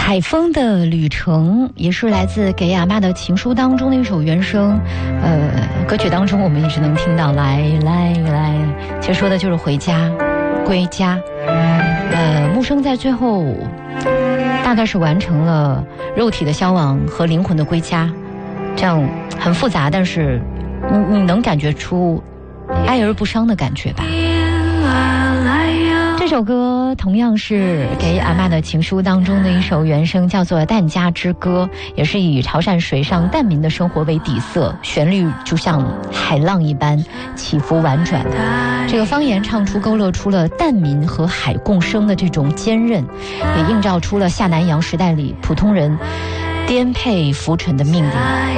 海风的旅程也是来自给阿嬷的情书当中的一首原声，歌曲当中我们一直能听到来，其实说的就是回家归家。木生在最后大概是完成了肉体的消亡和灵魂的归家，这样很复杂，但是你能感觉出哀而不伤的感觉吧。这首歌同样是给阿嬷的情书当中的一首原声，叫做《疍家之歌》，也是以潮汕水上疍民的生活为底色，旋律就像海浪一般起伏婉转。这个方言唱出勾勒出了疍民和海共生的这种坚韧，也映照出了下南洋时代里普通人颠沛浮沉的命运。